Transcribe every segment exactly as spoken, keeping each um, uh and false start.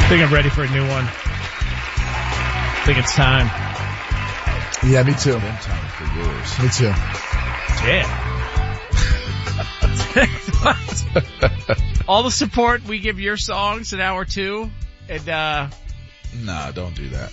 think I'm ready for a new one. I think it's time. Yeah, me too. One time for yours. Me too. Yeah. All the support we give your songs in hour two. And, uh, nah, don't do that.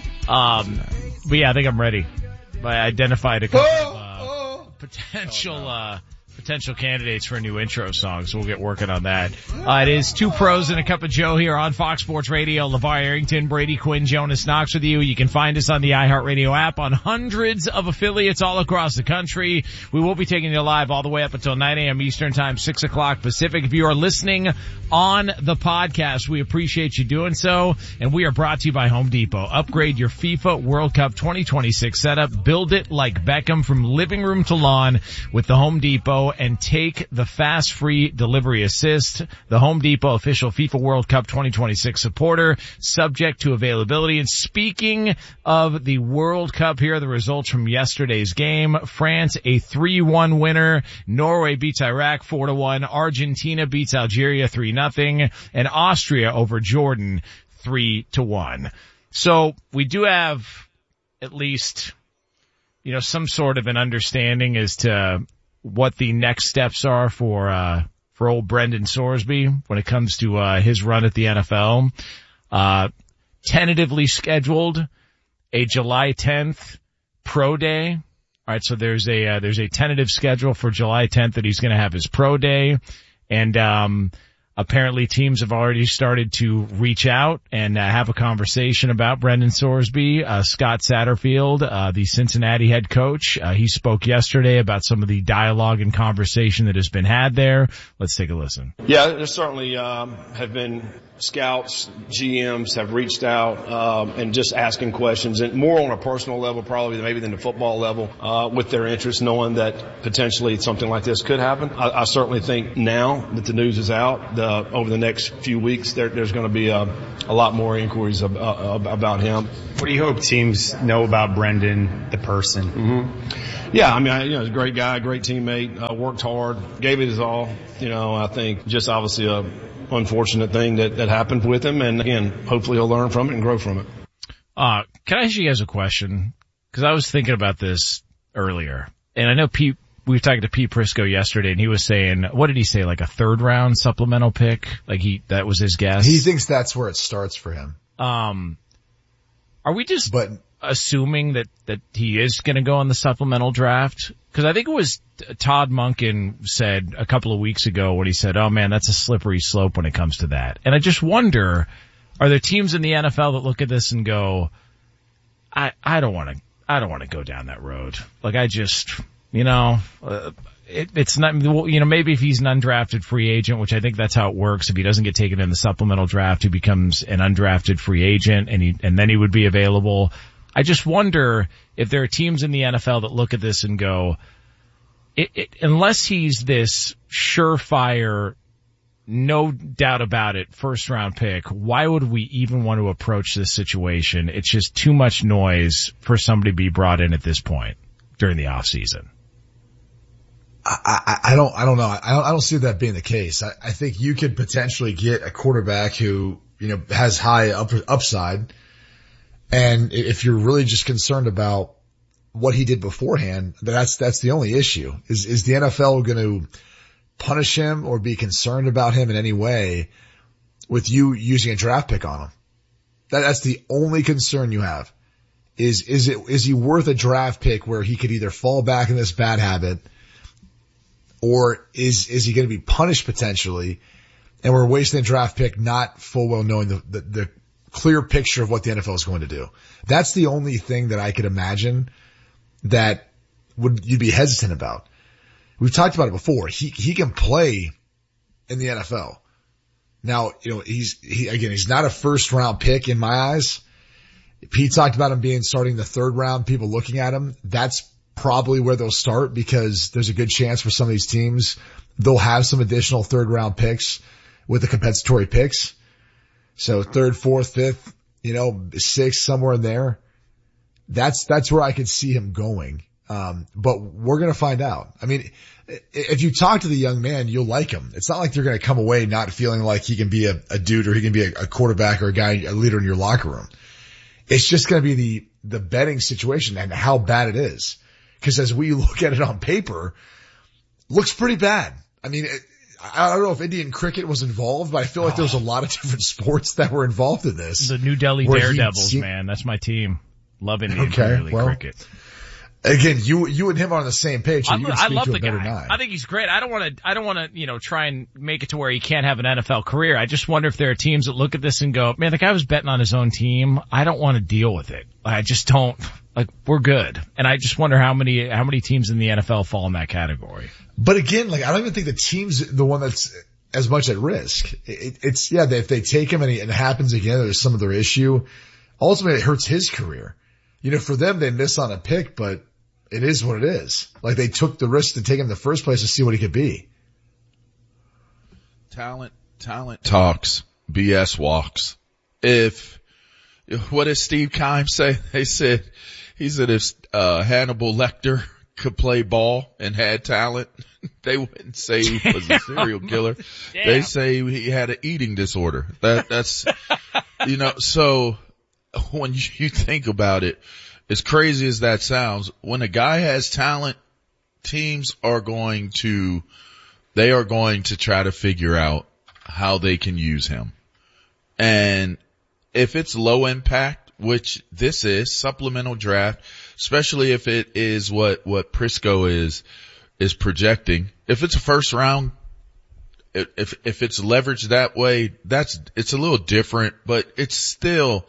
Um, do that. But yeah, I think I'm ready. I identified a couple oh, of, uh, oh. potential, oh, no. uh, potential candidates for a new intro song, so we'll get working on that. Uh, it is Two Pros and a Cup of Joe here on Fox Sports Radio. LeVar Arrington, Brady Quinn, Jonas Knox with you. You can find us on the iHeartRadio app on hundreds of affiliates all across the country. We will be taking you live all the way up until nine a.m. Eastern Time, six o'clock Pacific. If you are listening on the podcast, we appreciate you doing so. And we are brought to you by Home Depot. Upgrade your FIFA World Cup twenty twenty-six setup. Build it like Beckham from living room to lawn with the Home Depot. And take the fast free delivery assist. The Home Depot official FIFA World Cup twenty twenty-six supporter, subject to availability. And speaking of the World Cup, here are the results from yesterday's game. France, a three one winner. Norway beats Iraq four to one. Argentina beats Algeria three nothing. And Austria over Jordan three to one. So we do have at least, you know, some sort of an understanding as to what the next steps are for, uh, for old Brendan Sorsby when it comes to, uh, his run at the N F L. Uh, tentatively scheduled a July tenth pro day. All right. So there's a, uh, there's a tentative schedule for July tenth that he's going to have his pro day. And, um, apparently teams have already started to reach out and uh, have a conversation about Brendan Sorsby. Uh, Scott Satterfield, uh, the Cincinnati head coach, uh, he spoke yesterday about some of the dialogue and conversation that has been had there. Let's take a listen. Yeah, there certainly um, have been scouts, G Ms have reached out um, and just asking questions, and more on a personal level probably maybe than the football level, uh, with their interest, knowing that potentially something like this could happen. I, I certainly think now that the news is out, the, over the next few weeks, there, there's going to be a, a lot more inquiries ab, uh, about him. What do you hope teams know about Brendan, the person? Mm-hmm. Yeah, I mean, I, you know, he's a great guy, great teammate, uh, worked hard, gave it his all. You know, I think just obviously a unfortunate thing that, that happened with him. And again, hopefully he'll learn from it and grow from it. Uh, can I ask you guys a question? Cause I was thinking about this earlier, and I know Pete, we were talking to Pete Prisco yesterday, and he was saying, what did he say? Like a third round supplemental pick? Like he, that was his guess. He thinks that's where it starts for him. Um, are we just but, assuming that, that he is going to go on the supplemental draft? Cause I think it was Todd Monken said a couple of weeks ago when he said, oh man, that's a slippery slope when it comes to that. And I just wonder, are there teams in the N F L that look at this and go, I, I don't want to, I don't want to go down that road. Like I just, you know, uh, it, it's not, you know, maybe if he's an undrafted free agent, which I think that's how it works. If he doesn't get taken in the supplemental draft, he becomes an undrafted free agent and he, and then he would be available. I just wonder if there are teams in the N F L that look at this and go, it, it, unless he's this surefire, no doubt about it, first round pick, why would we even want to approach this situation? It's just too much noise for somebody to be brought in at this point during the off season. I, I, I don't, I don't know. I don't, I don't see that being the case. I, I think you could potentially get a quarterback who, you know, has high up, upside. And if you're really just concerned about what he did beforehand, that's, that's the only issue. Is, is the N F L going to punish him or be concerned about him in any way with you using a draft pick on him? That, that's the only concern you have. Is, is it, is he worth a draft pick where he could either fall back in this bad habit, or is, is he going to be punished potentially? And we're wasting a draft pick not full well knowing the, the, the clear picture of what the N F L is going to do. That's the only thing that I could imagine that would, you'd be hesitant about. We've talked about it before. He, he can play in the N F L. Now, you know, he's, he, again, he's not a first round pick in my eyes. Pete talked about him being starting the third round, people looking at him. That's probably where they'll start because there's a good chance for some of these teams they'll have some additional third round picks with the compensatory picks. So third, fourth, fifth, you know, sixth, somewhere in there. That's, that's where I could see him going. Um, but we're going to find out. I mean, if you talk to the young man, you'll like him. It's not like you're going to come away not feeling like he can be a, a dude or he can be a, a quarterback or a guy, a leader in your locker room. It's just going to be the, the betting situation and how bad it is. Cause as we look at it on paper, looks pretty bad. I mean, it, I don't know if Indian cricket was involved, but I feel like there was a lot of different sports that were involved in this. The New Delhi Daredevils, seen... man. That's my team. Love Indian okay, League well, cricket. Again, you, you and him are on the same page, so I, you can I speak love to the a better guy. nine. I think he's great. I don't want to, I don't want to, you know, try and make it to where he can't have an N F L career. I just wonder if there are teams that look at this and go, man, the guy was betting on his own team. I don't want to deal with it. I just don't, like, we're good. And I just wonder how many, how many teams in the N F L fall in that category. But again, like, I don't even think the team's the one that's as much at risk. It, it's, yeah, if they take him and, he, and it happens again, there's some other issue. Ultimately, it hurts his career. You know, for them, they miss on a pick, but it is what it is. Like, they took the risk to take him in the first place to see what he could be. Talent, talent talks, B S walks. If, what did Steve Keim say? They said, he said if, uh, Hannibal Lecter could play ball and had talent, they wouldn't say he was a serial killer. Damn. They say he had an eating disorder. That, that's, you know, so when you think about it, as crazy as that sounds, when a guy has talent, teams are going to, they are going to try to figure out how they can use him. And if it's low impact, which this is, supplemental draft, especially if it is what, what Prisco is, is projecting. If it's a first round, if, if it's leveraged that way, that's, it's a little different, but it's still,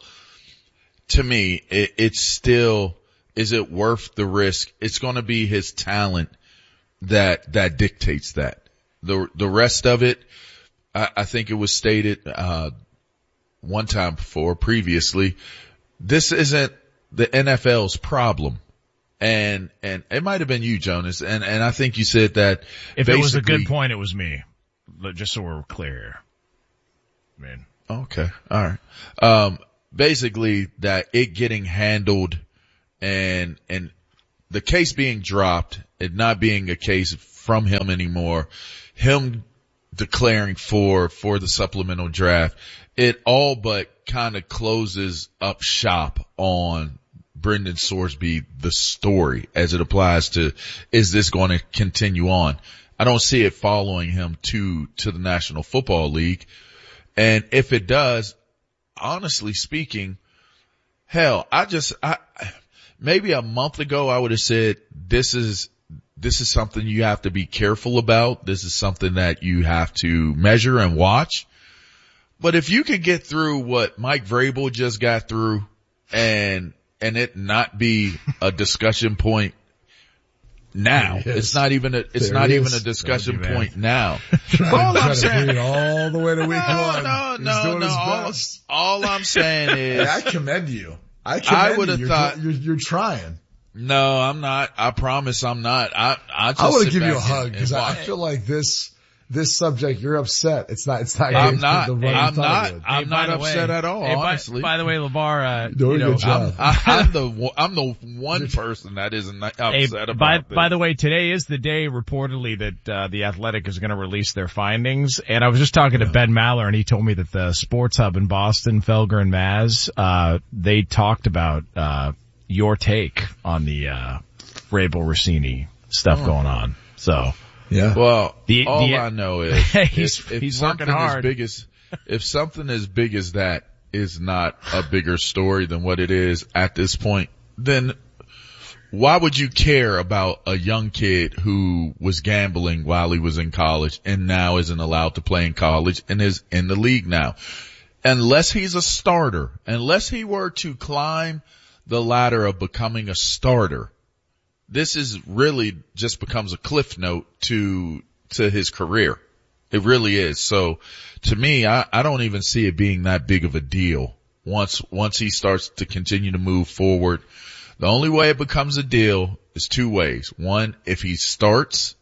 to me, it, it's still, is it worth the risk? It's going to be his talent that, that dictates that. The, the rest of it, I, I think it was stated, uh, one time before previously, this isn't the N F L's problem. And, and it might have been you, Jonas. And, and I think you said that if it was a good point, it was me. Just so we're clear. Man. Okay. All right. Um, basically that it getting handled and, and the case being dropped, it not being a case from him anymore, him declaring for, for the supplemental draft, it all but kind of closes up shop on Brendan Sorsby, the story as it applies to, is this going to continue on? I don't see it following him to, to the National Football League. And if it does, honestly speaking, hell, I just, I, maybe a month ago I would have said, this is, this is something you have to be careful about. This is something that you have to measure and watch. But if you could get through what Mike Vrabel just got through and, and it not be a discussion point now, it it's not even a, it's there not it even a discussion point now. all I'm saying, all the way to week no, one. No, He's no, doing no. his All, best. all I'm saying is, hey, I commend you. I commend I would have you. thought you're, you're, you're trying. No, I'm not. I promise I'm not. I, I just I want to sit give you a back hug and- because and I watch. feel like this, this subject, you're upset. It's not, it's not. I'm the- not. the run you I'm thought not. it would. I'm Hey, not by the upset way- at all, hey, by- honestly. By, the way, LeVar, uh, Doing you a know, good job. I, I'm the one- I'm the one person that isn't upset Hey, about by, this. by the way, today is the day reportedly that, uh, the Athletic is going to release their findings. And I was just talking to Ben Maller and he told me that the Sports Hub in Boston, Felger and Maz, uh, they talked about, uh, your take on the, uh, Vrabel Rossini stuff Oh. going on. So. Yeah. Well, The- all the- I know is He's- if, if he's something working as hard. big as if something as big as that is not a bigger story than what it is at this point, then why would you care about a young kid who was gambling while he was in college and now isn't allowed to play in college and is in the league now? Unless he's a starter, unless he were to climb the ladder of becoming a starter, this is really just becomes a cliff note to, to his career. It really is. So to me, I, I don't even see it being that big of a deal once, once he starts to continue to move forward. The only way it becomes a deal is two ways. One, if he starts,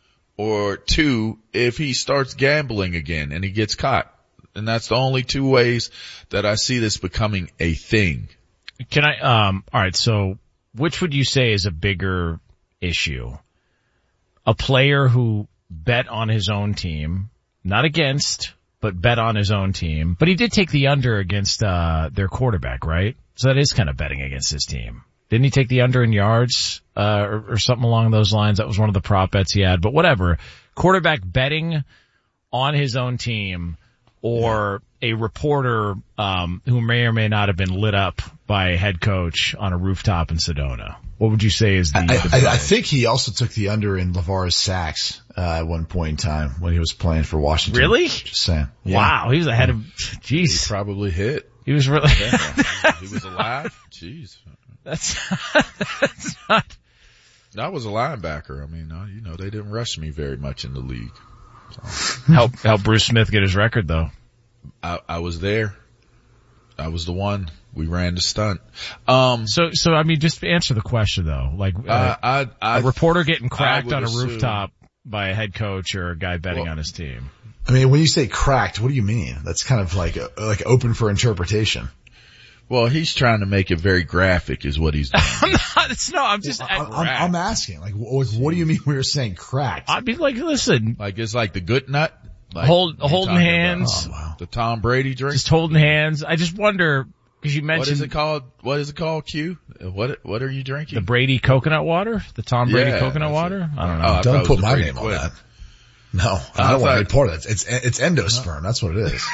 or two, if he starts gambling again and he gets caught. And that's the only two ways that I see this becoming a thing. Can I, um, alright, so which would you say is a bigger issue. A player who bet on his own team, not against, but bet on his own team. But he did take the under against, uh, their quarterback, right? So that is kind of betting against his team. Didn't he take the under in yards, uh, or, or something along those lines? That was one of the prop bets he had, but whatever. Quarterback betting on his own team, or a reporter, um, who may or may not have been lit up by a head coach on a rooftop in Sedona. What would you say is the, I, the I, I think he also took the under in LeVar's sacks, uh, at one point in time when he was playing for Washington. Really? Just saying. Yeah. Wow. He was ahead of, He jeez. probably hit. He was really, He was alive. Jeez. that's, that's not, I was a linebacker. I mean, uh, you know, they didn't rush me very much in the league. help, help Bruce Smith get his record though. I, I was there. I was the one. We ran the stunt. Um, So, so, I mean, just answer the question though. Like, uh, uh, I, I, a reporter getting I cracked would on a assume- rooftop by a head coach or a guy betting Well- on his team. I mean, when you say cracked, what do you mean? That's kind of like, uh, like open for interpretation. well, he's trying to make it very graphic is what he's doing. I'm not, it's no, I'm just, I'm, I'm, I'm asking, like, what, what do you mean we were saying cracked? I'd be like, listen, Like it's like the good nut. Like Hold- you're holding talking hands. about Oh, wow. The Tom Brady drink. just holding hands. I just wonder, cause you What mentioned is it called? What is it called, Q? What, what are you drinking? the Brady coconut water, the Tom Brady Yeah, coconut that's water. it. I don't know. Oh, I thought Don't it put was my Brady name on Quinn. that. No, I I don't want to thought- be part of that. It's, it's endosperm. That's what it is.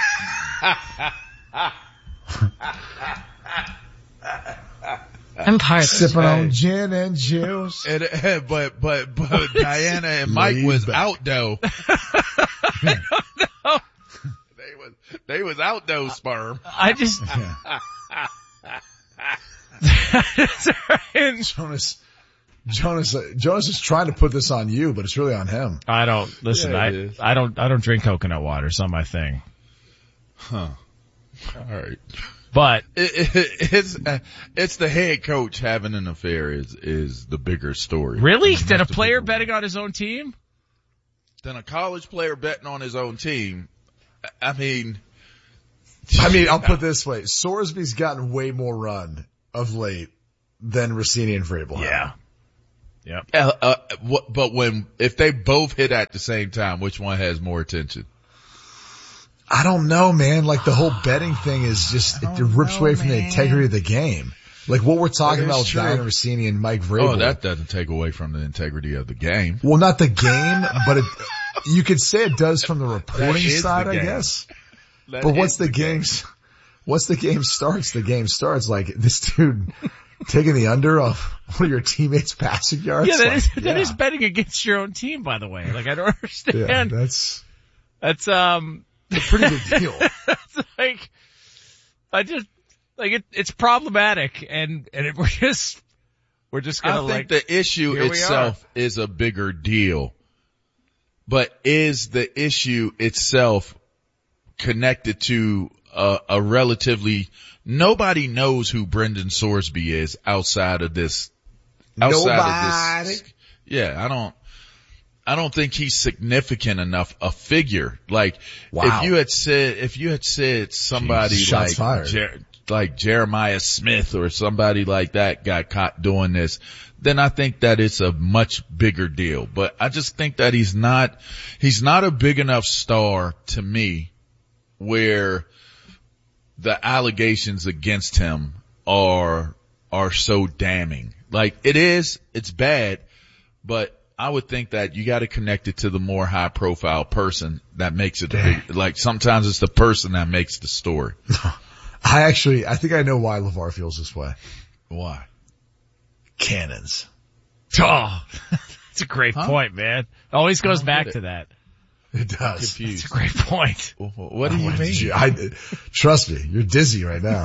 I'm part. Sipping on gin and juice. And, uh, but, but, but Diana and Mike Laid was back. out though. They was, they was out though, sperm. I just, Jonas, Jonas, uh, Jonas is trying to put this on you, but it's really on him. I don't, listen, Yeah, I, it is. I don't, I don't drink coconut water. It's not my thing. All right. But It, it, it's, uh, it's the head coach having an affair is, is the bigger story. really, Than did a most of player people- betting on his own team? Than a college player betting on his own team. I mean, I mean, I'll put it this way. Sorsby's gotten way more run of late than Rossini and Vrabel have. Yep. uh, uh, what, but when, if they both hit at the same time, which one has more attention? I don't know, man. Like the whole betting thing is just, it rips away from the integrity of the game. Like what we're talking That is about with true. Diana Rossini and Mike Vrabel. Oh, that doesn't take away from the integrity of the game. Well, not the game, but it, you could say it does from the reporting is the side, I game. guess. That But once is the game's, once the game starts, the game starts. Like this dude taking the under of one of your teammates' passing yards. Yeah, that like, is, that yeah. is betting against your own team, by the way. Like I don't Yeah, understand. that's That's, um, a pretty big deal. it's like, I just, like it, it's problematic and, and it, we're just, we're just I gonna think like, the issue here we itself is a bigger deal. But is the issue itself connected to a, a relatively, nobody knows who Brendan Sorsby is outside of this, outside Nobody. of this. Yeah, I don't, I don't think he's significant enough a figure. Like, Wow. if you had said, if you had said somebody Jeez, shots like, fired. Jer- like Jeremiah Smith or somebody like that got caught doing this, then I think that it's a much bigger deal. But I just think that he's not, he's not a big enough star to me where the allegations against him are, are so damning. Like it is, it's bad, but I would think that you got to connect it to the more high profile person that makes it a big, like sometimes it's the person that makes the story. I actually, I think I know why LeVar feels this way. Why? Cannons. oh, it's a great Huh? point, man. It always goes don't back get it. to that. It does. It's Confused. a great point. What do you mean? Gee, I, trust me, you're dizzy right now.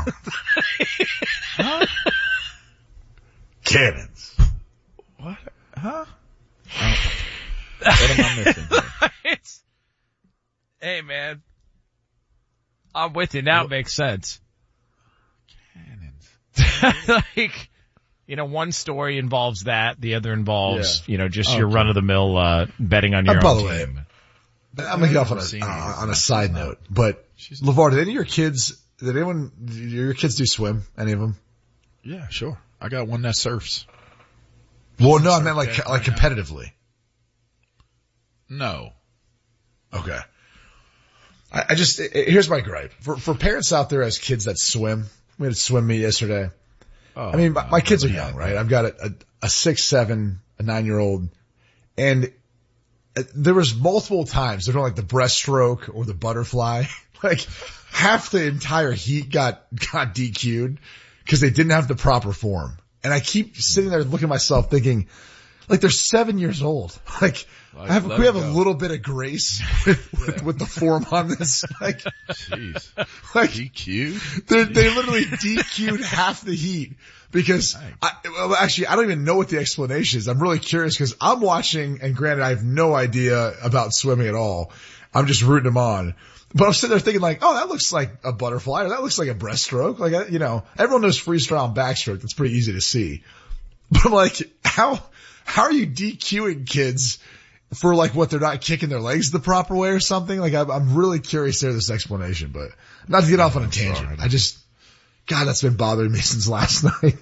Cannons. What? Huh? What am I missing? here? It's, hey man, I'm with you. Now it makes sense. Cannons. Like, you know, one story involves that, the other involves, Yeah. you know, just your run of the mill, uh, betting on your Uh, by own the way, team. I'm gonna get off on seen a, it. uh, on a side note, but She's- LeVar, did any of your kids, did anyone, did your kids do swim? Any of them? Yeah, sure. I got one that surfs. Well, no, I meant like, like competitively. No. Okay. I, I just, it, here's my gripe. For, for parents out there as kids that swim, we had a swim meet yesterday. Oh, I mean, my, my kids are yeah. young, right? I've got a, a, a six, seven, a nine year old, and there was multiple times they're doing like the breaststroke or the butterfly. Like half the entire heat got, got D Q'd because they didn't have the proper form. And I keep sitting there looking at myself thinking, like they're seven years old. Like, Like, I have, let we have it a go. little bit of grace with, with, with the form on this. Like, Jeez. like D Q? they they literally D Q'd half the heat because I, well, actually I don't even know what the explanation is. I'm really curious because I'm watching, and granted I have no idea about swimming at all. I'm just rooting them on. But I'm sitting there thinking like, oh, that looks like a butterfly, or that looks like a breaststroke. Like, you know, everyone knows freestyle and backstroke. That's pretty easy to see. But I'm like, how, how are you DQing kids for like what, they're not kicking their legs the proper way or something? Like, I'm, I'm really curious to hear this explanation, but not to get off on a tangent. I just, God, that's been bothering me since last night.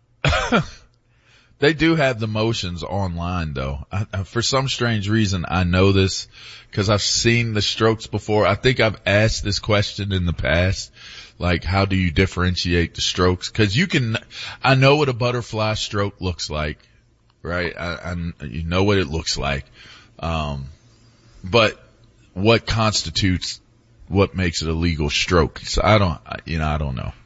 They do have the motions online though. I, I, for some strange reason, I know this because I've seen the strokes before. I think I've asked this question in the past. Like, how do you differentiate the strokes? Cause you can, I know what a butterfly stroke looks like, right? I, I you know what it looks like. Um, but what constitutes what makes it a legal stroke? So I don't, you know, I don't know.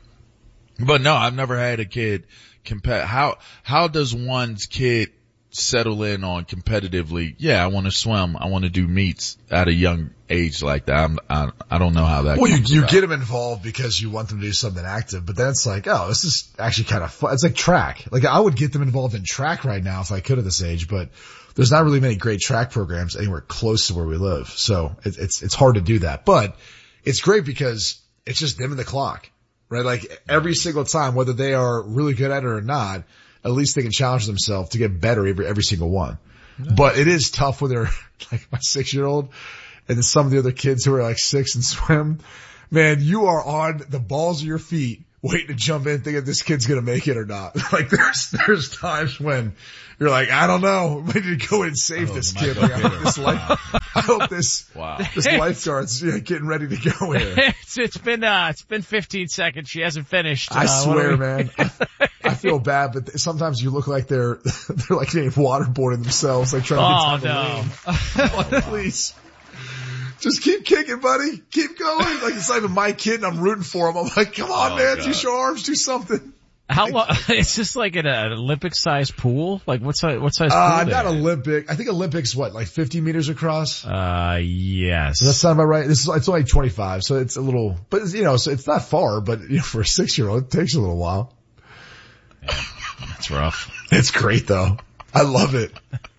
But no, I've never had a kid compare. How, how does one's kid settle in on competitively? Yeah, I want to swim. I want to do meets at a young age like that. I'm, I, I don't know how that Well, you, comes you about. get them involved because you want them to do something active, but then it's like, oh, this is actually kind of fun. It's like track. Like I would get them involved in track right now if I could at this age, but there's not really many great track programs anywhere close to where we live. So it, it's, it's hard to do that, but it's great because it's just them and the clock, right? Like every single time, whether they are really good at it or not, at least they can challenge themselves to get better every, every single one. Nice. But it is tough when they're like my six year old and then some of the other kids who are like six and swim. Man, you are on the balls of your feet waiting to jump in thinking this kid's going to make it or not. Like there's, there's times when you're like, I don't know, we need to go in and save oh, this kid. Like, I hope this life, I hope this, wow. this lifeguard's yeah, getting ready to go here. It's, it's been, uh, it's been fifteen seconds. She hasn't finished. I uh, swear, we... man. I, I feel bad, but sometimes you look like they're, they're like getting waterboarding themselves, like trying to get Oh, time to no. lean. Please. Just keep kicking, buddy. Keep going. Like it's not even my kid and I'm rooting for him. I'm like, come on, Oh, man. God. Use your arms. Do something. How long? It's just like an, an Olympic size pool? Like what size, what size pool? Uh, they not have? Olympic. I think Olympics, what, like fifty meters across? Uh, yes. Does that sound about right? This is, it's only twenty-five, so it's a little, but it's, you know, so it's not far, but you know, for a six year old, it takes a little while. Yeah, that's rough. It's great though. I love it.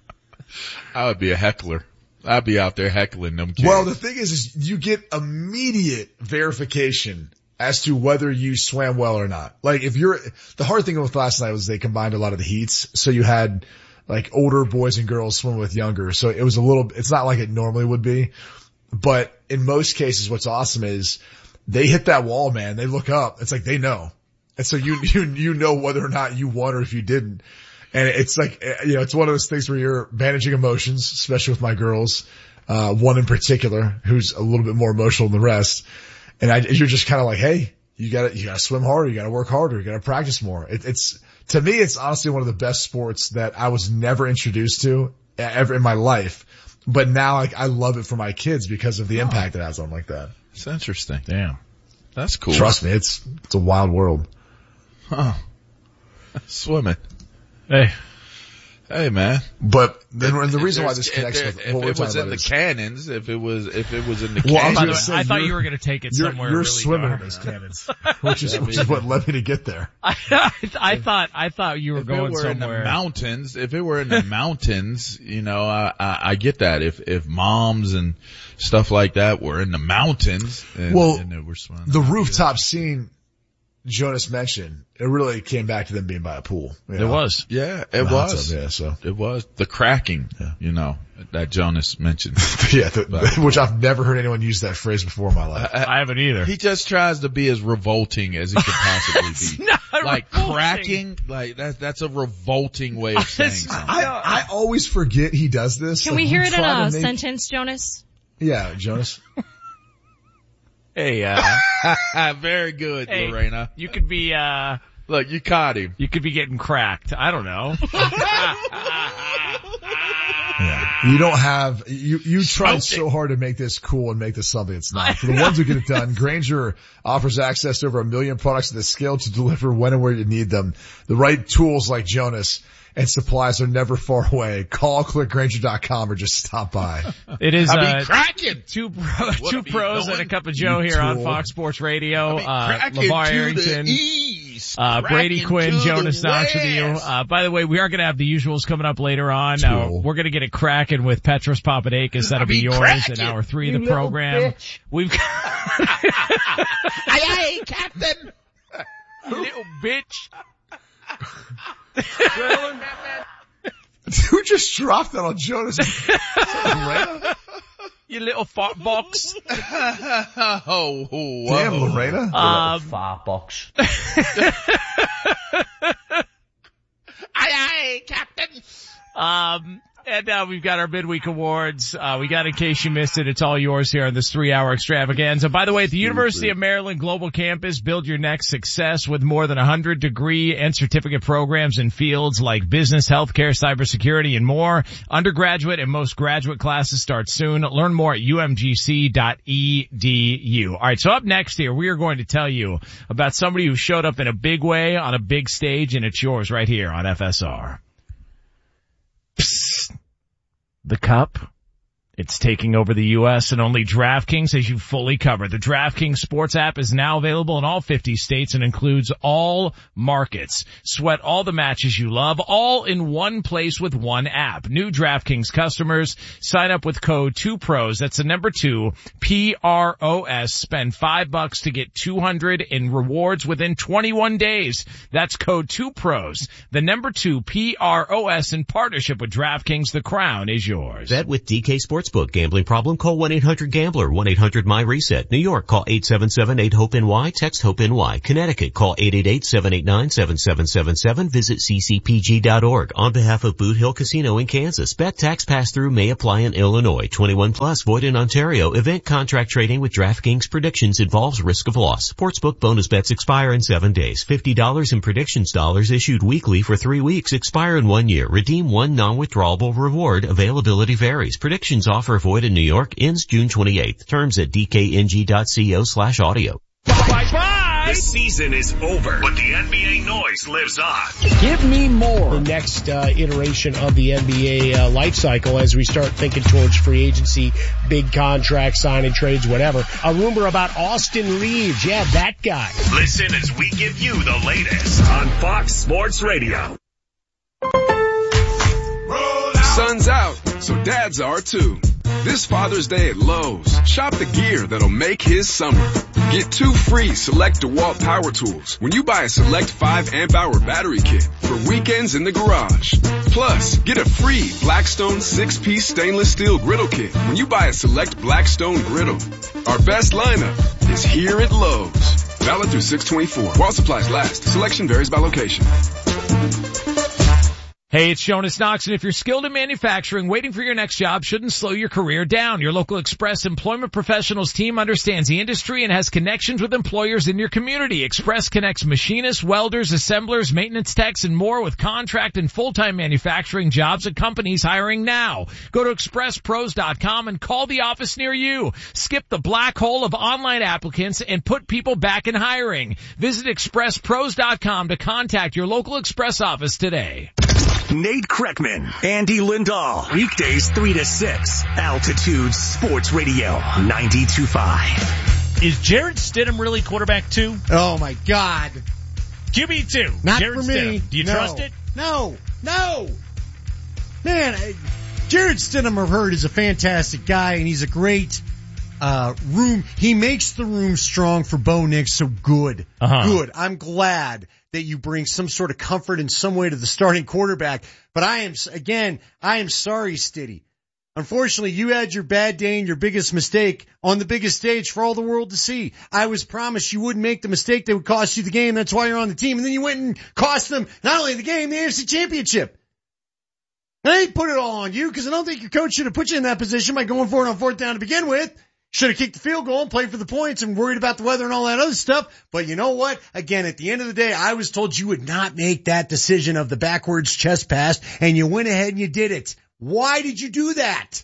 I would be a heckler. I'd be out there heckling them kids. Well, the thing is, is you get immediate verification as to whether you swam well or not. Like if you're, the hard thing with last night was they combined a lot of the heats. So you had like older boys and girls swim with younger. So it was a little, it's not like it normally would be, but in most cases, what's awesome is they hit that wall, man. They look up. It's like they know. And so you, you, you know whether or not you won or if you didn't. And it's like, you know, it's one of those things where you're managing emotions, especially with my girls. Uh, one in particular who's a little bit more emotional than the rest. And I, you're just kind of like, hey, you gotta, you gotta swim harder. You gotta work harder. You gotta practice more. It, it's, to me, it's honestly one of the best sports that I was never introduced to ever in my life. But now, like, I love it for my kids because of the impact it has on them like that. It's interesting. Damn. That's cool. Trust me, it's, it's a wild world. Huh. Swimming. Hey. Hey, man. But then the reason why There's- this if connects there- with if what we're it was talking in the about is, cannons, if it was, if it was in the Well, I was cannons. By the gonna way, say, I thought you're- you were going to take it you're, somewhere you're really swimming dark. in those cannons, which is, which is what led me to get there. I, I, I thought, I thought you were if going it were somewhere. in the mountains, if it were in the mountains, you know, I, I, I get that. If, if moms and stuff like that were in the mountains and, Well, and they were swimming. The rooftop scene Jonas mentioned, it really came back to them being by a pool. You know? It was. Yeah, it The hot was. tub, yeah, so. It was. The cracking, Yeah. you know, that Jonas mentioned. yeah, the, which I've never heard anyone use that phrase before in my life. I haven't either. He just tries to be as revolting as he could possibly be. Not Like revolting. cracking, like that, that's a revolting way of saying something. I, I always forget he does this. Can Like, we hear it in try to a make- sentence, Jonas? Yeah, Jonas. Hey, uh, Very good, hey, Lorena. you could be, uh, Look, you caught him. you could be getting cracked. I don't know. Yeah. You don't have, you, you tried Smoked so hard to make this cool and make this something it's not. For the ones who get it done, Grainger offers access to over a million products at the scale to deliver when and where you need them. The right tools like Jonas and supplies are never far away. Call, click Grainger dot com or just stop by. It is, I uh, mean, cracking. two, pro, two are you pros and doing? a cup of Joe You here on tool. Fox Sports Radio. I mean, uh, cracking LeVar to Arrington. the east. Uh, Brady cracking Quinn, to Jonas the Knox with you. west. Uh, by the way, we are going to have the usuals coming up later on. Uh, Cool. we're going to get it cracking with Petros Papadakis. That'll I be mean, yours cracking. in hour three of You the little program. bitch. We've got Aye, aye, Captain. little bitch. Who just dropped that on Jonas? Lorena? You little fart box. Oh, whoa. Damn, Lorena. Um, Firebox. Aye, aye, Captain. Um, and uh, we've got our midweek awards. Uh, we got, in case you missed it, it's all yours here on this three-hour extravaganza. By the way, at the University of Maryland Global Campus, build your next success with more than one hundred degree and certificate programs in fields like business, healthcare, cybersecurity, and more. Undergraduate and most graduate classes start soon. Learn more at U M G C dot E D U. All right, so up next here, we are going to tell you about somebody who showed up in a big way on a big stage, and it's yours right here on F S R. Psst. The Cup. It's taking over the U S and only DraftKings has you fully covered. The DraftKings Sports app is now available in all fifty states and includes all markets. Sweat all the matches you love, all in one place with one app. New DraftKings customers sign up with code two pros. That's the number two, P R O S. Spend five bucks to get two hundred in rewards within twenty-one days. That's code two pros. The number two, P R O S, in partnership with DraftKings. The crown is yours. Bet with D K Sportsbook. Gambling problem? Call one eight hundred gambler. one eight hundred my reset. New York, call eight seven seven eight hope N Y. Text HOPE-NY. Connecticut, call eight eight eight seven eight nine seven seven seven seven. Visit C C P G dot org. On behalf of Boot Hill Casino in Kansas, bet tax pass-through may apply in Illinois. twenty-one plus, void in Ontario. Event contract trading with DraftKings predictions involves risk of loss. Sportsbook bonus bets expire in seven days. fifty dollars in predictions dollars issued weekly for three weeks. Expire in one year. Redeem one non-withdrawable reward. Availability varies. Predictions offer void in New York. Ends June twenty-eighth. Terms at D K N G dot co slash audio. Bye bye. The season is over, but the N B A noise lives on. Give me more. The next uh, iteration of the N B A uh, life cycle as we start thinking towards free agency, big contracts, signing trades, whatever. A rumor about Austin Reeves. Yeah, that guy. Listen as we give you the latest on Fox Sports Radio. Sun's out, so dads are too. This Father's Day at Lowe's, shop the gear that'll make his summer. Get two free Select DeWalt power tools when you buy a Select five amp hour battery kit for weekends in the garage. Plus, get a free Blackstone six piece stainless steel griddle kit when you buy a Select Blackstone griddle. Our best lineup is here at Lowe's. Valid through six twenty-four. While supplies last, selection varies by location. Hey, it's Jonas Knox, and if you're skilled in manufacturing, waiting for your next job shouldn't slow your career down. Your local Express Employment Professionals team understands the industry and has connections with employers in your community. Express connects machinists, welders, assemblers, maintenance techs, and more with contract and full-time manufacturing jobs at companies hiring now. Go to express pros dot com and call the office near you. Skip the black hole of online applicants and put people back in hiring. Visit express pros dot com to contact your local Express office today. Nate Kreckman, Andy Lindahl, weekdays three to six, Altitude Sports Radio, ninety-two point five. Is Jarrett Stidham really quarterback two? Oh my God. Q B two. Not Jarrett for me. Stidham. Do you No. trust it? No. No. Man, I, Jarrett Stidham, I've heard, is a fantastic guy, and he's a great uh, room, he makes the room strong for Bo Nix, so good. Uh-huh. Good. I'm glad that you bring some sort of comfort in some way to the starting quarterback. But I am, again, I am sorry, Stiddy. Unfortunately, you had your bad day and your biggest mistake on the biggest stage for all the world to see. I was promised you wouldn't make the mistake that would cost you the game. That's why you're on the team. And then you went and cost them not only the game, the A F C Championship. And I didn't put it all on you because I don't think your coach should have put you in that position by going for it on fourth down to begin with. Should have kicked the field goal and played for the points and worried about the weather and all that other stuff. But you know what? Again, at the end of the day, I was told you would not make that decision of the backwards chest pass, and you went ahead and you did it. Why did you do that?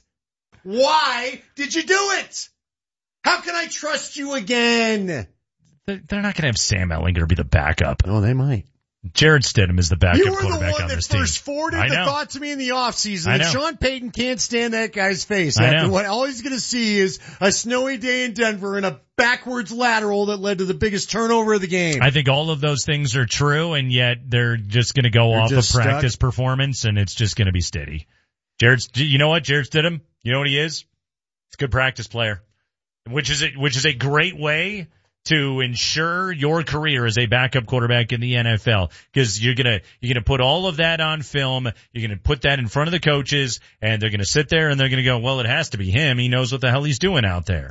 Why did you do it? How can I trust you again? They're not going to have Sam Ehlinger be the backup. Oh, they might. Jarrett Stidham is the backup you were quarterback the one on that this team. first forwarded I the know. thought to me in the offseason I that know. Sean Payton can't stand that guy's face. I After know. what all he's going to see is a snowy day in Denver and a backwards lateral that led to the biggest turnover of the game. I think all of those things are true, and yet they're just going to go They're off of just stuck. practice performance, and it's just going to be steady. Jared, you know what? Jared Stidham, you know what he is? He's a good practice player, which is a, which is a great way to ensure your career as a backup quarterback in the N F L, because you're gonna you're gonna put all of that on film. You're gonna put that in front of the coaches, and they're gonna sit there and they're gonna go, "Well, it has to be him. He knows what the hell he's doing out there."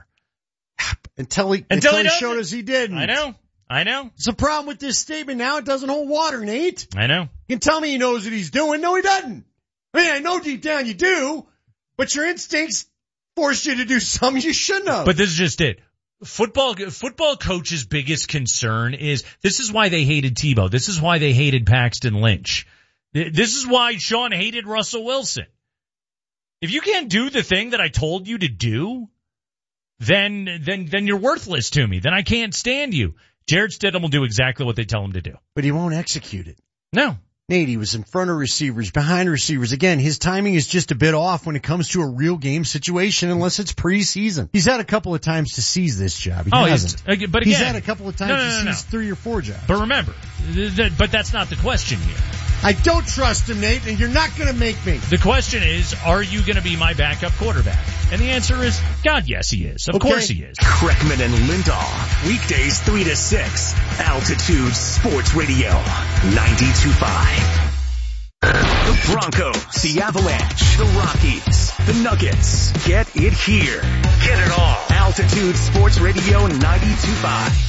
Until he, Until until he he doesn't. showed us he didn't. I know, I know. It's a problem with this statement now. It doesn't hold water, Nate. I know. You can tell me he knows what he's doing. No, he doesn't. I mean, I know deep down you do, but your instincts force you to do something you shouldn't have. But this is just it. Football, football coach's biggest concern is, this is why they hated Tebow. This is why they hated Paxton Lynch. This is why Sean hated Russell Wilson. If you can't do the thing that I told you to do, then, then, then you're worthless to me. Then I can't stand you. Jared Stidham will do exactly what they tell him to do. But he won't execute it. No. Nate, he was in front of receivers, behind receivers. Again, his timing is just a bit off when it comes to a real game situation unless it's preseason. He's had a couple of times to seize this job. He oh, hasn't. He's, but again, he's had a couple of times no, no, no, to no, seize no. three or four jobs. But remember, th- th- but that's not the question here. I don't trust him, Nate, and you're not going to make me. The question is, are you going to be my backup quarterback? And the answer is, God, yes, he is. Of Okay. course he is. Kreckman and Lindahl, weekdays three to six, Altitude Sports Radio, ninety-two point five. The Broncos, the Avalanche, the Rockies, the Nuggets. Get it here. Get it all. Altitude Sports Radio ninety-two point five.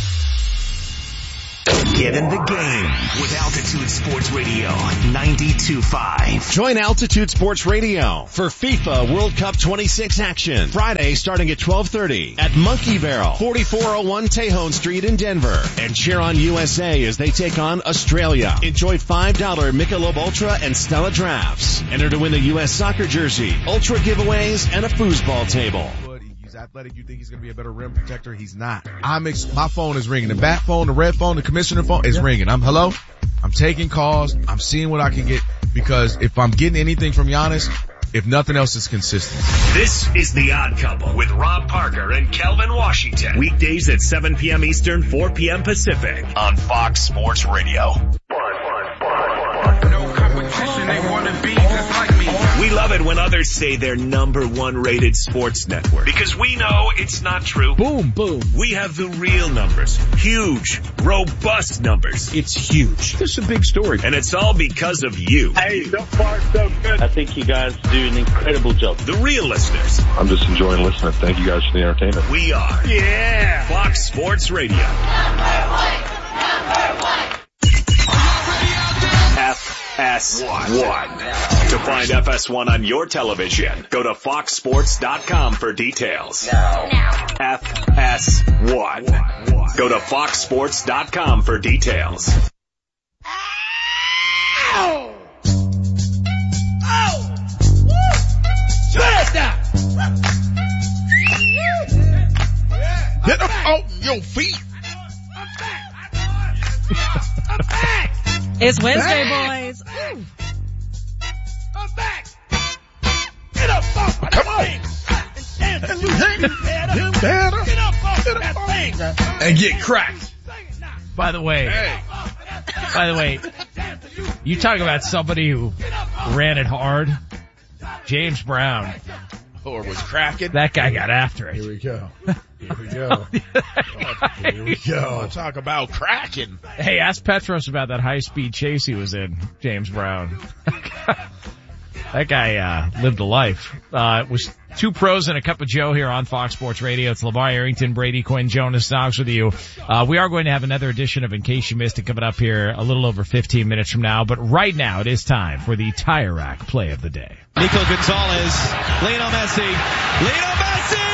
Get in the game with Altitude Sports Radio ninety-two point five. Join Altitude Sports Radio for FIFA World Cup twenty-six action. Friday starting at twelve thirty at Monkey Barrel, forty-four oh one Tejon Street in Denver. And cheer on U S A as they take on Australia. Enjoy five dollar Michelob Ultra and Stella drafts. Enter to win the U S soccer jersey, Ultra giveaways, and a foosball table. He's athletic. You think he's going to be a better rim protector? He's not. I'm ex- my phone is ringing. The bat phone, the red phone, the commissioner phone is yeah. ringing. I'm hello. I'm taking calls. I'm seeing what I can get, because if I'm getting anything from Giannis, if nothing else is consistent. This is The Odd Couple with Rob Parker and Kelvin Washington. Weekdays at seven p.m. Eastern, four p.m. Pacific on Fox Sports Radio. No competition, they want to be just like me. We love it when others say they're number one rated sports network, because we know it's not true. Boom, boom. We have the real numbers. Huge, robust numbers. It's huge. This is a big story. And it's all because of you. Hey, so far so good. I think you guys do an incredible job. The real listeners. I'm just enjoying listening. Thank you guys for the entertainment. We are. Yeah. Fox Sports Radio. Number one. Number one. F S one. To find F S one on your television, go to fox sports dot com for details. No. F S one. Go to fox sports dot com for details. Ow! Ow! Woo! Smash that! Get up off your feet. I'm back. I'm back. It's Wednesday, back. boys. Ooh. I'm back. Get up off that Come on. thing. And dance. You better. Better. Get up off that thing. And get cracked. By the way, Hey. by the way, you talk about somebody who ran it hard. James Brown or was cracking. That guy got after it. Here we go. Here we go. Here we go. Talk about cracking. Hey, ask Petros about that high-speed chase he was in, James Brown. That guy uh lived a life. Uh it was two pros and a cup of Joe here on Fox Sports Radio. It's LeVar Arrington, Brady Quinn, Jonas Knox with you. Uh we are going to have another edition of In Case You Missed It coming up here a little over fifteen minutes from now. But right now it is time for the Tire Rack play of the day. Nico Gonzalez, Lionel Messi, Lionel Messi!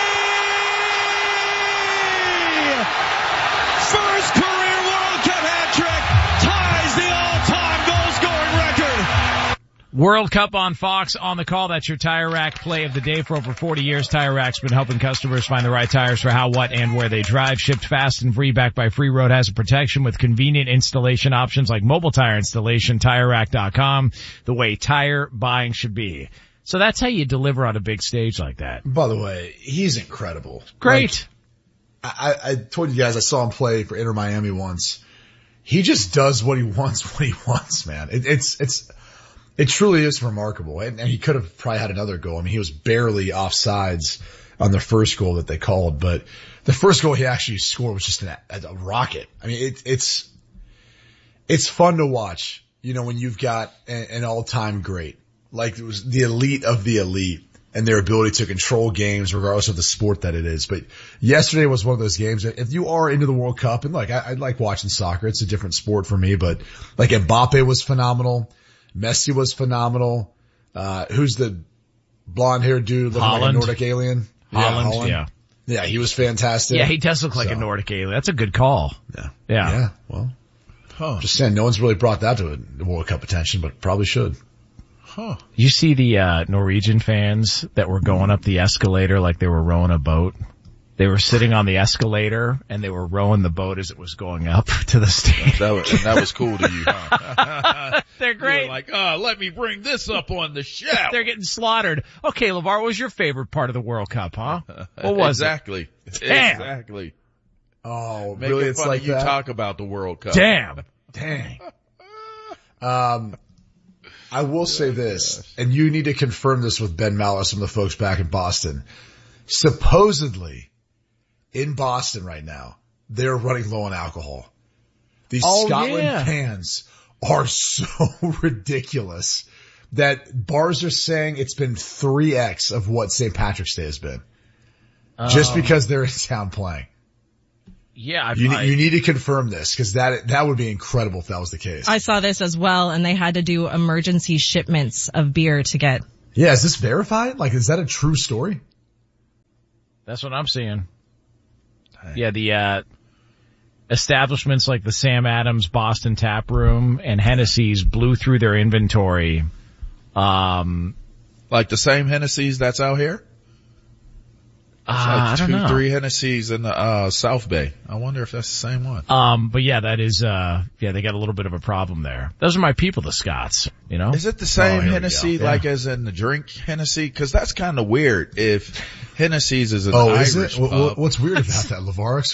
First career World Cup hat-trick, ties the all-time goal-scoring record. World Cup on Fox on the call. That's your Tire Rack play of the day. For over forty years, Tire Rack's been helping customers find the right tires for how, what, and where they drive. Shipped fast and free, backed by free road hazard protection with convenient installation options like mobile tire installation. Tire Rack dot com, the way tire buying should be. So that's how you deliver on a big stage like that. By the way, he's incredible. Great. Like, I, I told you guys I saw him play for Inter Miami once. He just does what he wants when he wants, man. It, it's, it's, it truly is remarkable. And, and he could have probably had another goal. I mean, he was barely offsides on the first goal that they called, but the first goal he actually scored was just an, a rocket. I mean, it, it's, it's fun to watch, you know, when you've got an, an all-time great, like it was the elite of the elite and their ability to control games regardless of the sport that it is. But yesterday was one of those games that if you are into the World Cup, and like, I, I like watching soccer, it's a different sport for me, but like Mbappe was phenomenal. Messi was phenomenal. Uh, who's the blonde haired dude looking Holland. like a Nordic alien? Holland, yeah, Holland. yeah. Yeah, he was fantastic. Yeah, he does look like so. a Nordic alien. That's a good call. Yeah. Yeah. Yeah, well, huh. Just saying, no one's really brought that to the World Cup attention, but probably should. Huh. You see the, uh, Norwegian fans that were going up the escalator like they were rowing a boat? They were sitting on the escalator and they were rowing the boat as it was going up to the stage. That was, and that was cool to you, huh? They're great. You were like, oh, let me bring this up on the show. They're getting slaughtered. Okay, LeVar, what was your favorite part of the World Cup, huh? What was exactly. it? Damn. Exactly. Oh, Make really? it It's funny like you that? talk about the World Cup. Damn. Dang. Um, I will say this, and you need to confirm this with Ben Mallow, some of the folks back in Boston. Supposedly, in Boston right now, they're running low on alcohol. These Oh, Scotland yeah. fans are so ridiculous that bars are saying it's been three X of what Saint Patrick's Day has been. Just Um, because they're in town playing. Yeah, I, You, I, you need to confirm this, because that, that would be incredible if that was the case. I saw this as well, and they had to do emergency shipments of beer to get. Yeah, is this verified? Like, is that a true story? that's what I'm seeing. Yeah, the, uh, establishments like the Sam Adams Boston Tap Room and Hennessy's blew through their inventory. Um, Like the same Hennessy's that's out here? uh, It's I like don't two, know. three Hennessy's in the, uh, South Bay. I wonder if that's the same one. Um, but yeah, that is, uh, yeah, they got a little bit of a problem there. Those are my people, the Scots, you know? Is it the same Oh, here we Hennessy go. like Yeah. as in the drink Hennessy? Cause that's kind of weird if Hennessy's is an Oh, Irish is it? pub. What, what's weird about that, LeVar?